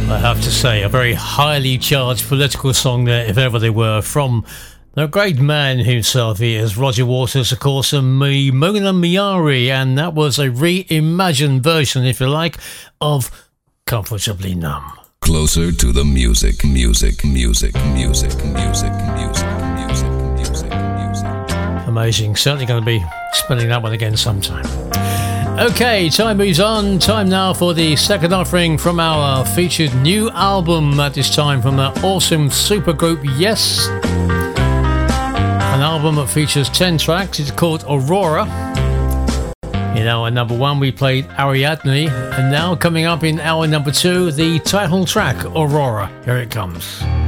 I have to say, a very highly charged political song there, if ever they were, from the great man himself. He is Roger Waters, of course, and Mona Mayari, and that was a reimagined version, if you like, of Comfortably Numb. Closer to the music, music, music, music, music, music, music, music, music. Amazing. Certainly going to be spinning that one again sometime. Okay, time moves on. Time now for the second offering from our featured new album, at this time from the awesome supergroup Yes. An album that features 10 tracks. It's called Aurora. In hour number 1 we played Ariadne, and now coming up in hour number 2, the title track Aurora. Here it comes.